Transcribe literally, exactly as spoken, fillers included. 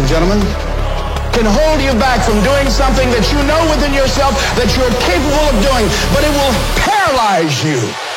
gentlemen, can hold you back from doing something that you know within yourself that you're capable of doing, but it will paralyze you.